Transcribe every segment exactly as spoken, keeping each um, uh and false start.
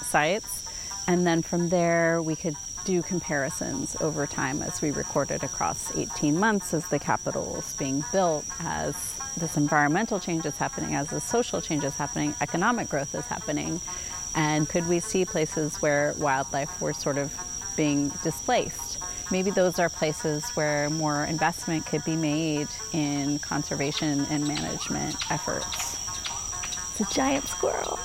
sites. And then from there, we could do comparisons over time as we recorded across eighteen months as the capital was being built, as this environmental change is happening, as the social change is happening, economic growth is happening. And could we see places where wildlife were sort of being displaced? Maybe those are places where more investment could be made in conservation and management efforts. It's a giant squirrel.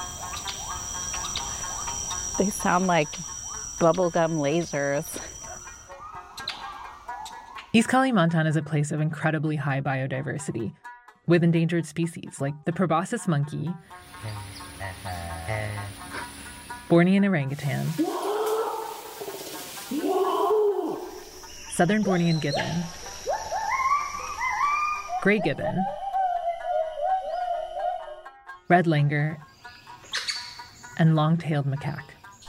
They sound like bubblegum lasers. East Kalimantan is a place of incredibly high biodiversity, with endangered species like the proboscis monkey, Bornean orangutan, southern Bornean gibbon, gray gibbon, red langur, and long-tailed macaque.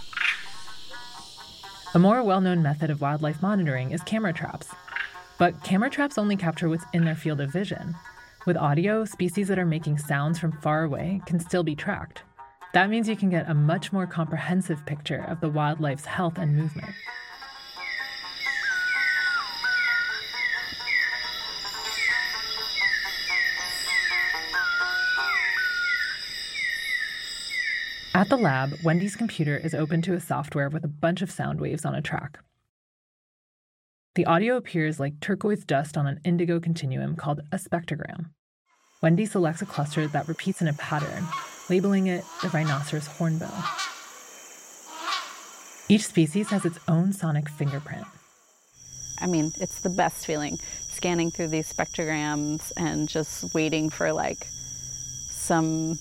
A more well-known method of wildlife monitoring is camera traps. But camera traps only capture what's in their field of vision. With audio, species that are making sounds from far away can still be tracked. That means you can get a much more comprehensive picture of the wildlife's health and movement. At the lab, Wendy's computer is open to a software with a bunch of sound waves on a track. The audio appears like turquoise dust on an indigo continuum called a spectrogram. Wendy selects a cluster that repeats in a pattern, labeling it the rhinoceros hornbill. Each species has its own sonic fingerprint. I mean, it's the best feeling, scanning through these spectrograms and just waiting for like some